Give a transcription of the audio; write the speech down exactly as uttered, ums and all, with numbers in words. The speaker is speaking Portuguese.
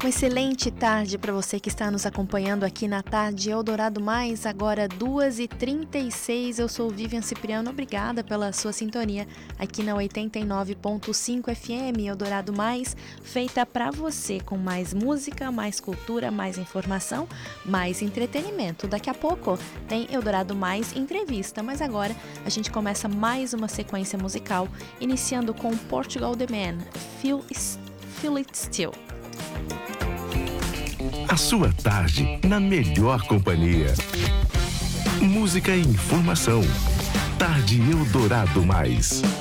Excelente tarde para você que está nos acompanhando aqui na Tarde Eldorado Mais, agora duas e trinta e seis. Eu sou Vivian Cipriano, obrigada pela sua sintonia aqui na oitenta e nove ponto cinco F M Eldorado Mais, feita para você com mais música, mais cultura, mais informação, mais entretenimento. Daqui a pouco tem Eldorado Mais entrevista, mas agora a gente começa mais uma sequência musical, iniciando com Portugal The Man, Feel, Feel It Still. A sua tarde na melhor companhia. Música e informação. Tarde Eldorado Mais.